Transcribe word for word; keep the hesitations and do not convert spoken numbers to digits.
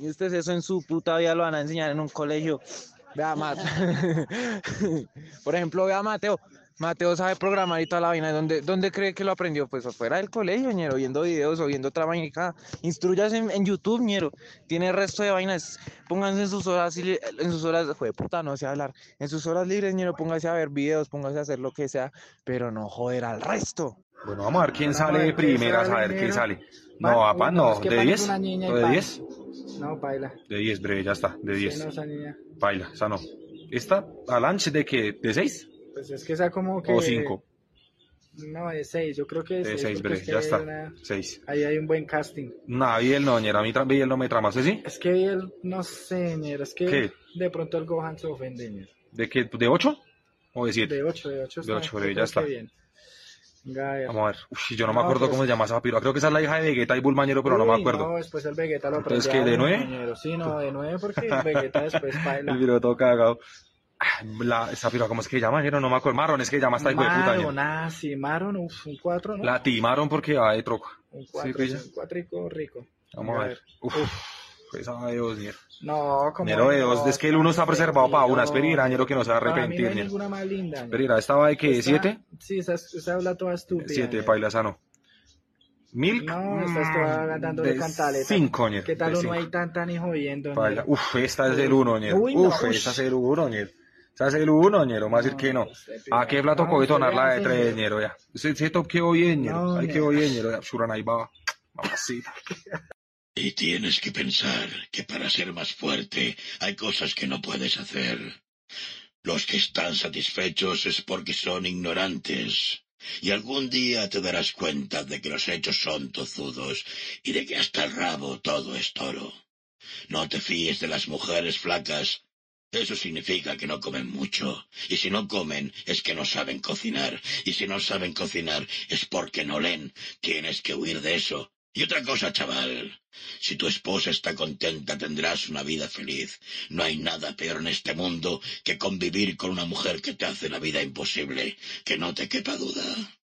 Y ustedes eso en su puta vida lo van a enseñar en un colegio. Vea, Mat. Por ejemplo, vea a Mateo. Mateo sabe programar y toda la vaina. ¿Dónde, dónde cree que lo aprendió? Pues afuera del colegio, ñero, viendo videos o viendo otra vaina. Instruyas en, en YouTube, ñero. Tiene el resto de vainas. Pónganse en sus horas, en sus horas, joder, puta, no sé hablar. En sus horas libres, ñero, póngase a ver videos, póngase a hacer lo que sea, pero no joder al resto. Bueno, vamos a ver quién Bueno, sale de vamos a ver qué primeras, a sale, ver quién mero. sale. Pan, No, uy, papá, no, no. es que ¿De Pan es diez? una niña y ¿O de Pan. diez? No, baila. De diez, breve, ya está, de Sí, diez. no, esa niña. Baila, esa no. ¿Esta, Alanche, de qué? ¿De seis? Pues es que esa como que... ¿O cinco? No, de seis, yo creo que de De seis. seis, porque breve, es que ya hay está. una- seis. Ahí hay un buen casting. Nah, Biel no, ñera, a mí tra- Biel no me trama, ¿sí? sí? Es que él, no sé, ñero, es que ¿Qué? de pronto el Gohan se ofende, ñero. ¿De qué? ¿De ocho? ¿O de siete? De ocho, de ocho De está. ocho, yo breve, creo ya está. que bien. Venga, a ver. Vamos a ver. Uy, yo no me No, acuerdo pues- cómo se llama esa piroa. Creo que esa es la hija de Vegeta y Bulmañero, pero no me Uy, acuerdo. No, después el Vegeta lo Entonces, aprende ¿qué, de a uno, nueve? ñero. Sí, no, de nueve porque el Vegeta después baila. El piro todo cagado. Ah, La, esa piroa, ¿cómo es que llama, ñero? No me acuerdo. Marron es que llama esta hijo de puta, ñero. Maron, ah, sí, Maron, uf, un cuatro, ¿no? La timaron porque va de troco. Un Sí, cuatro, pilla. un cuatrico rico. Vamos Venga, a ver. Uf, esa de dos, ñero. No, como Ñero de dos, es que el uno está preservado para una. Espera, ñero, que no se va a Para mí no arrepentir, hay ñero. ninguna más linda. ñero. Espera, ¿esta va de qué? Esta- ¿Siete? Sí, esa, esa habla toda estúpida. Siete, ñero. paila, esa no. ¿Milk? No, estás toda dándole de cantaleta. cinco, ñero. ¿Qué tal de uno cinco. ahí tan tan y jodiendo? Paila. ñero? Uf, esta es el uno, ñero. Uy, no, Uf, ush. esa es el uno, ñero. Esa es el uno, ñero. Más decir que no. este ¿A qué pibe. plato No, coge usted tonar le la de hace, tres, ñero. ñero? Ya. Ese ese top quedó bien, ñero. No, Ahí ñero. quedó bien, ñero. Ya, Shuran ahí va. Mamacita. Y tienes que pensar que para ser más fuerte hay cosas que no puedes hacer. Los que están satisfechos es porque son ignorantes. Y algún día te darás cuenta de que los hechos son tozudos y de que hasta el rabo todo es toro. No te fíes de las mujeres flacas. Eso significa que no comen mucho. Y si no comen es que no saben cocinar. Y si no saben cocinar es porque no leen. Tienes que huir de eso. Y otra cosa, chaval. Si tu esposa está contenta tendrás una vida feliz. No hay nada peor en este mundo que convivir con una mujer que te hace la vida imposible. Que no te quepa duda.